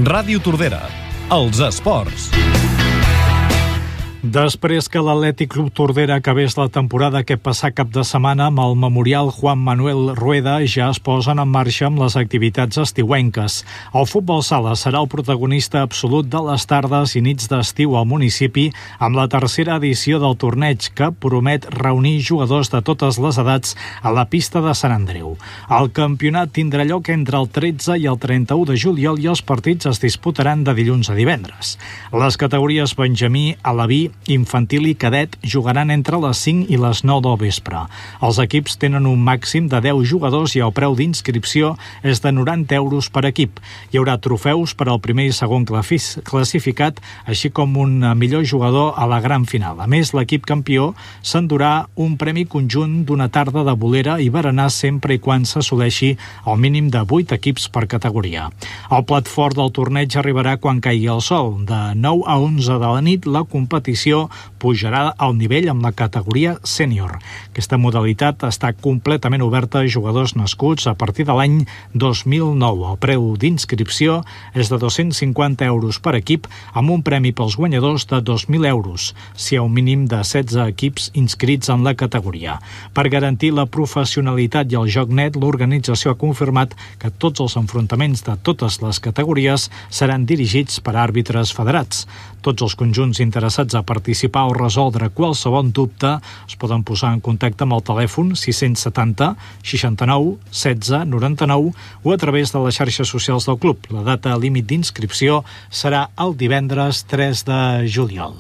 Ràdio Tordera, els esports. Després que l'Atlètic Club Tordera acabés la temporada aquest passat cap de setmana amb el Memorial Juan Manuel Rueda, ja es posen en marxa amb les activitats estiuenques. El futbol sala serà el protagonista absolut de les tardes i nits d'estiu al municipi amb la tercera edició del torneig, que promet reunir jugadors de totes les edats a la pista de Sant Andreu. El campionat tindrà lloc entre el 13 i el 31 de juliol i els partits es disputaran de dilluns a divendres. Les categories Benjamí, Alaví, Infantil i Cadet jugaran entre les 5 i les 9 del vespre. Els equips tenen un màxim de 10 jugadors i el preu d'inscripció és de 90 euros per equip. Hi haurà trofeus per al primer i segon classificat, així com un millor jugador a la gran final. A més, l'equip campió s'endurà un premi conjunt d'una tarda de bolera i berenar sempre i quan s'assoleixi el mínim de 8 equips per categoria. El plat fort del torneig arribarà quan caigui el sol. De 9 a 11 de la nit, la competició pujarà al nivell amb la categoria sènior. Aquesta modalitat està completament oberta a jugadors nascuts a partir de l'any 2009. El preu d'inscripció és de 250 euros per equip, amb un premi pels guanyadors de 2.000 euros, si hi ha un mínim de 16 equips inscrits en la categoria. Per garantir la professionalitat i el joc net, l'organització ha confirmat que tots els enfrontaments de totes les categories seran dirigits per àrbitres federats. Tots els conjunts interessats a participar o resoldre qualsevol dubte es poden posar en contacte amb el telèfon 670 69 16 99 o a través de les xarxes socials del club. La data límit d'inscripció serà el divendres 3 de juliol.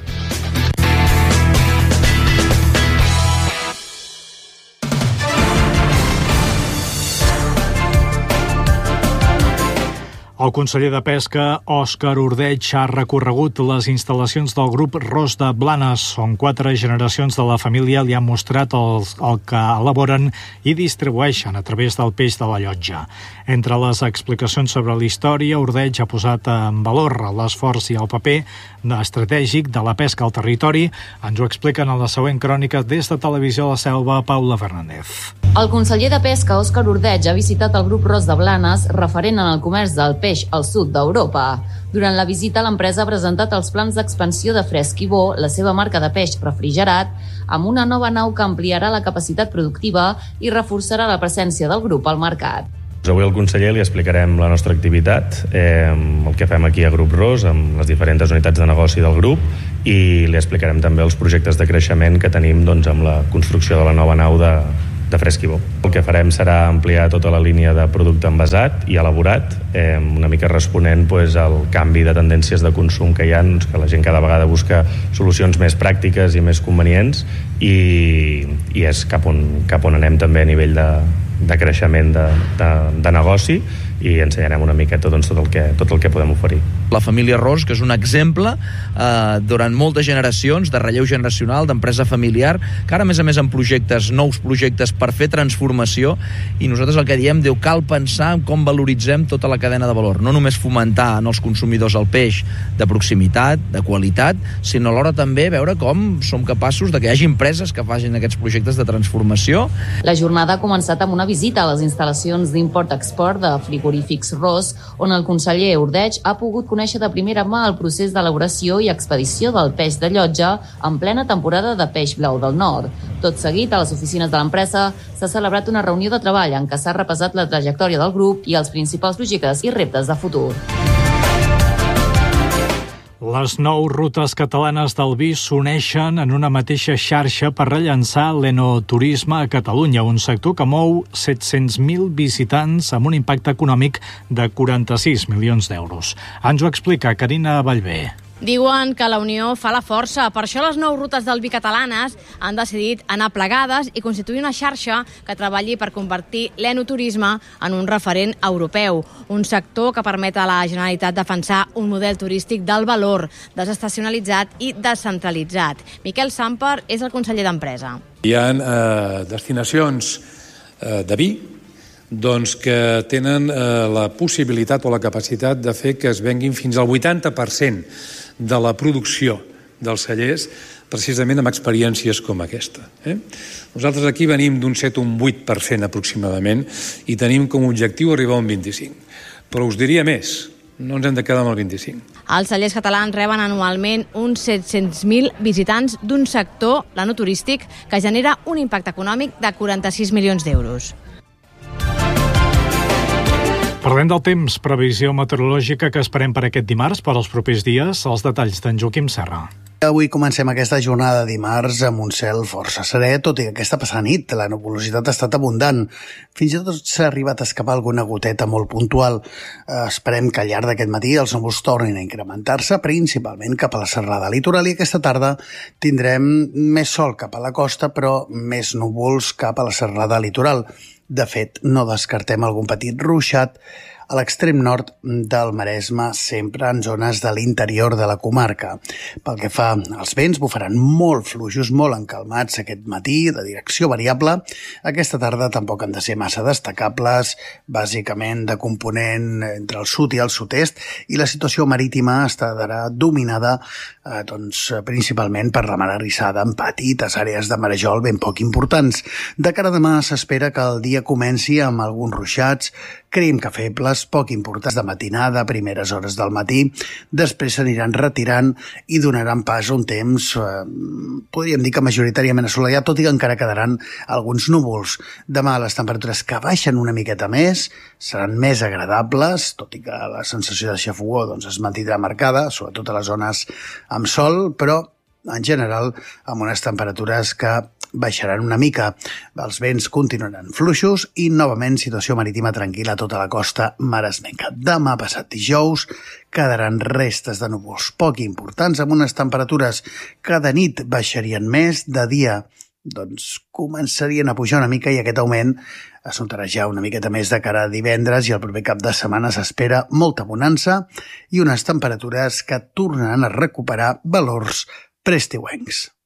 El conseller de Pesca, Òscar Ordeig, ha recorregut les instal·lacions del grup Ros de Blanes, on 4 generacions de la família li han mostrat el que elaboren i distribueixen a través del peix de la llotja. Entre les explicacions sobre la història, Ordeig ha posat en valor l'esforç i el paper estratègic de la pesca al territori. Ens ho expliquen a la següent crònica des de Televisió La Selva, Paula Fernández. El conseller de Pesca, Òscar Ordeig, ha visitat el grup Ros de Blanes, referent en el comerç del peix al sud d'Europa. Durant la visita, l'empresa ha presentat els plans d'expansió de Fresc i Bo, la seva marca de peix refrigerat, amb una nova nau que ampliarà la capacitat productiva i reforçarà la presència del grup al mercat. Avui al conseller li explicarem la nostra activitat, el que fem aquí a Grup Ros, amb les diferents unitats de negoci del grup, i li explicarem també els projectes de creixement que tenim amb la construcció de la nova nau de Fresc i Bo. El que farem serà ampliar tota la línia de producte envasat i elaborat, una mica responent al canvi de tendències de consum que hi ha, que la gent cada vegada busca solucions més pràctiques i més convenients, i és cap on anem també a nivell de creixement de negoci, i ensenyarem una miqueta tot el que podem oferir. La família Ros, que és un exemple durant moltes generacions de relleu generacional, d'empresa familiar, que ara a més amb nous projectes per fer transformació, i nosaltres el que diem, cal pensar en com valoritzem tota la cadena de valor, no només fomentar en els consumidors el peix de proximitat, de qualitat, sinó alhora també veure com som capaços de que hi hagi empreses que facin aquests projectes de transformació. La jornada ha començat amb una visita a les instal·lacions d'import-export de frigorífics Ros, on el conseller Ordeig ha pogut conèixer de primera mà el procés d'elaboració i expedició del peix de llotja en plena temporada de peix blau del nord. Tot seguit, a les oficines de l'empresa s'ha celebrat una reunió de treball en què s'ha repassat la trajectòria del grup i els principals projectes i reptes de futur. Les 9 rutes catalanes del vi s'uneixen en una mateixa xarxa per rellançar l'enoturisme a Catalunya, un sector que mou 700.000 visitants amb un impacte econòmic de 46 milions d'euros. Ens ho explica Carina Vallvé. Diuen que la unió fa la força. Per això les 9 rutes del vi catalanes han decidit anar plegades i constituir una xarxa que treballi per convertir l'enoturisme en un referent europeu. Un sector que permet a la Generalitat defensar un model turístic del valor, desestacionalitzat i descentralitzat. Miquel Samper és el conseller d'Empresa. Hi ha destinacions de vi que tenen la possibilitat o la capacitat de fer que es venguin fins al 80% de la producció dels cellers precisament amb experiències com aquesta. Nosaltres aquí venim d'un 7 o un 8% aproximadament i tenim com a objectiu arribar a un 25%. Però us diria més, no ens hem de quedar amb el 25. Els cellers catalans reben anualment uns 700.000 visitants d'un sector, l'enoturístic, que genera un impacte econòmic de 46 milions d'euros. Parlem del temps, previsió meteorològica que esperem per aquest dimarts, per als propers dies, els detalls d'en Joaquim Serra. Avui comencem aquesta jornada de dimarts amb un cel força serè, tot i que aquesta passada nit la nuvolositat ha estat abundant. Fins i tot s'ha arribat a escapar alguna goteta molt puntual. Esperem que al llarg d'aquest matí els núvols tornin a incrementar-se, principalment cap a la serrada litoral, i aquesta tarda tindrem més sol cap a la costa, però més núvols cap a la serrada litoral. De fet, no descartem algun petit ruixat a l'extrem nord del Maresme, sempre en zones de l'interior de la comarca. Pel que fa als vents, bufaran molt fluixos, molt encalmats aquest matí, de direcció variable. Aquesta tarda tampoc han de ser massa destacables, bàsicament de component entre el sud i el sud-est, i la situació marítima estarà dominada principalment per la mar arrissada en petites àrees de marejol ben poc importants. De cara a demà s'espera que el dia comenci amb alguns ruixats, creiem que febles, poc importants de matinada, primeres hores del matí, després s'aniran retirant i donaran pas a un temps, podríem dir que majoritàriament assolellat, tot i que encara quedaran alguns núvols. Demà les temperatures que baixen una miqueta més, seran més agradables, tot i que la sensació de xafogor es mantindrà marcada, sobretot a les zones amb sol, però en general amb unes temperatures que baixaran una mica. Els vents continuaran fluixos i novament situació marítima tranquil·la a tota la costa maresmenca. Demà passat dijous quedaran restes de núvols poc importants amb unes temperatures que de nit baixarien més, de dia començarien a pujar una mica i aquest augment es notarà ja una miqueta més de cara a divendres, i el proper cap de setmana s'espera molta bonança i unes temperatures que tornaran a recuperar valors preestiuencs.